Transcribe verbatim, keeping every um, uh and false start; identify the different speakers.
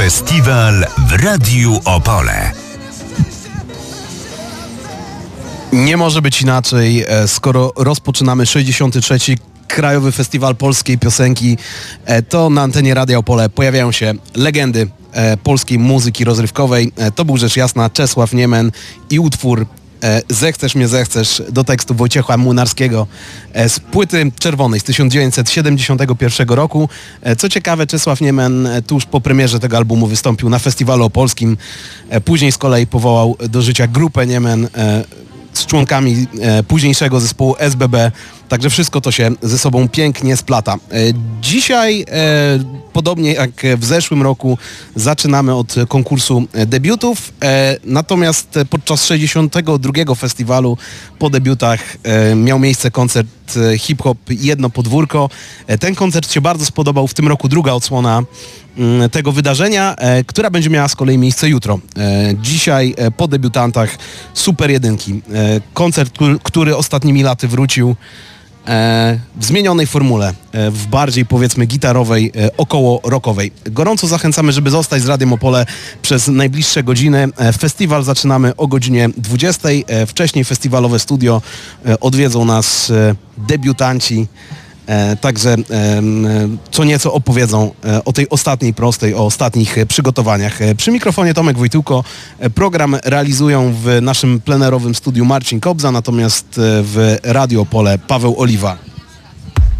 Speaker 1: Festiwal w Radiu Opole.
Speaker 2: Nie może być inaczej, skoro rozpoczynamy sześćdziesiąty trzeci Krajowy Festiwal Polskiej Piosenki, to na antenie Radia Opole pojawiają się legendy polskiej muzyki rozrywkowej. To był rzecz jasna Czesław Niemen i utwór Zechcesz mnie zechcesz do tekstu Wojciecha Młynarskiego z płyty czerwonej z tysiąc dziewięćset siedemdziesiątego pierwszego roku. Co ciekawe, Czesław Niemen tuż po premierze tego albumu wystąpił na Festiwalu Opolskim. Później z kolei powołał do życia grupę Niemen z członkami e, późniejszego zespołu S B B, także wszystko to się ze sobą pięknie splata. E, dzisiaj, e, podobnie jak w zeszłym roku, zaczynamy od konkursu debiutów, e, natomiast podczas sześćdziesiątego drugiego festiwalu po debiutach e, miał miejsce koncert e, hip-hop Jedno Podwórko. E, ten koncert się bardzo spodobał, w tym roku druga odsłona tego wydarzenia, e, która będzie miała z kolei miejsce jutro. E, dzisiaj e, po debiutantach Super Jedynki. E, koncert, który, który ostatnimi laty wrócił e, w zmienionej formule, e, w bardziej powiedzmy gitarowej, e, około rockowej. Gorąco zachęcamy, żeby zostać z Radiem Opole przez najbliższe godziny. E, festiwal zaczynamy o godzinie dwudziestej. E, wcześniej festiwalowe studio e, odwiedzą nas e, debiutanci. E, także e, co nieco opowiedzą e, o tej ostatniej prostej, o ostatnich e, przygotowaniach. E, przy mikrofonie Tomek Wojtyłko. E, program realizują w naszym plenerowym studiu Marcin Kobza, natomiast e, w Radio Opole Paweł Oliwa.